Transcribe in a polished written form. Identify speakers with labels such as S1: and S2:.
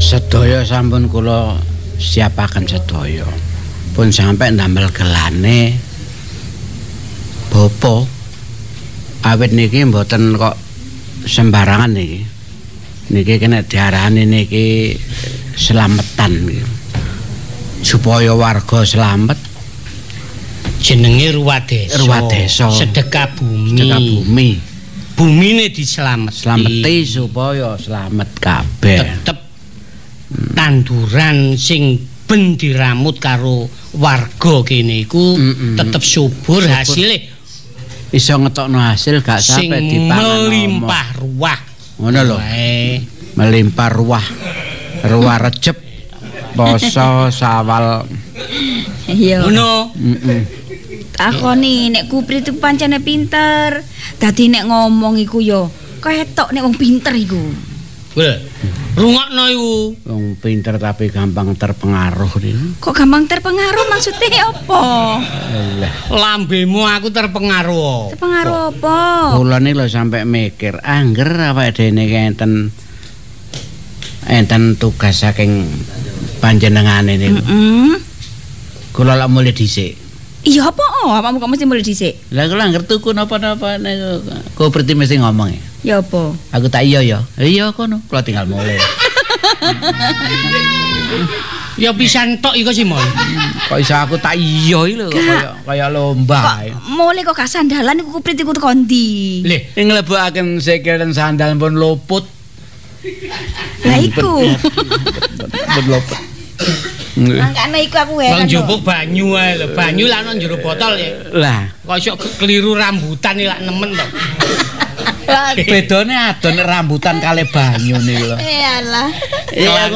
S1: Sedaya sampun kula siapaken sedaya. Pun sampai ndamel gelane bapa. Awit niki mboten kok sembarangan niki. Niki kena diarani niki slametan niki. Supaya warga slamet
S2: jenenge Ruwadesa.
S1: Ruwadesa.
S2: Sedekah bumi.
S1: Sedekah bumi.
S2: Bumine diselamet.
S1: Slameti supaya slamet kabeh.
S2: Tetep tanduran sing ben diramut karo warga kene iku tetep subur hasilnya
S1: iso ngetokno hasil gak sampe dipangan
S2: melimpah ruah
S1: ngono lho melimpah ruah Recep poso Sawal
S3: iya
S2: ngono
S3: takoni nek Kupri itu pancene pinter dadi nek ngomong iku yo ketok nek wong pinter iku
S2: rungokno iku
S1: wong pinter tapi gampang terpengaruh nih.
S3: Kok gampang terpengaruh maksudnya apa?
S2: Lambemu aku terpengaruh.
S3: Terpengaruh apa?
S1: Kula niki lho sampai mikir, angger awake dhewe enten tugas saking panjenengane niku. Kula lak mulih dhisik.
S3: Iya apa? Awakmu kok mesti mulih dhisik?
S1: Lah kula angger tuku napa-napa niku. Kok berarti mesti ngomong ya.
S3: Ya apa?
S1: Aku tak iya ya. Iya kono, kula tinggal mulih.
S2: Ya pisan tok iku Simon.
S1: Kok iso aku tak iya iki lho kaya lomba.
S3: Mulai kok gak sandalan iku Kuprit iku teko ndi?
S1: Lih, nglebokaken sikil dan sandal pun luput.
S3: Lah iku.
S1: Luput.
S3: Mangkane iku aku heran.
S2: Wong njupuk banyu ae lho. Banyu lah nang jero botol ya.
S1: Lah,
S2: kok iso keliru rambutan lak nemen to.
S1: bedone adon rambutan kali banyu niku lho.
S3: Iyalah.
S1: Iya